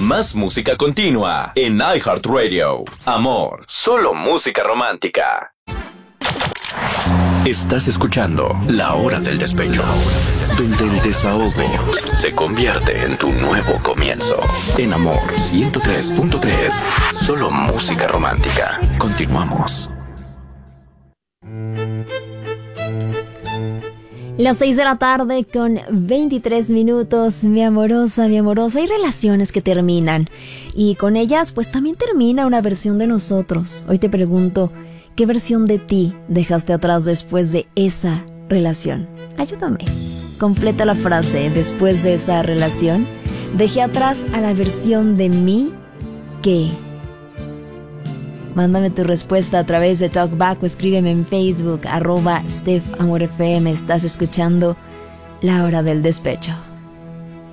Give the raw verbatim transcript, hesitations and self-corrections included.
Más música continua en iHeartRadio. Amor, solo música romántica. Estás escuchando La Hora del Despecho, donde el desahogo se convierte en tu nuevo comienzo. En Amor ciento tres punto tres, solo música romántica. Continuamos. Las seis de la tarde con veintitrés minutos, mi amorosa, mi amoroso. Hay relaciones que terminan y con ellas pues también termina una versión de nosotros. Hoy te pregunto, ¿qué versión de ti dejaste atrás después de esa relación? Ayúdame. Completa la frase. Después de esa relación, dejé atrás a la versión de mí que... Mándame tu respuesta a través de TalkBack o escríbeme en Facebook, arroba Steph Amor F M. Estás escuchando La Hora del Despecho.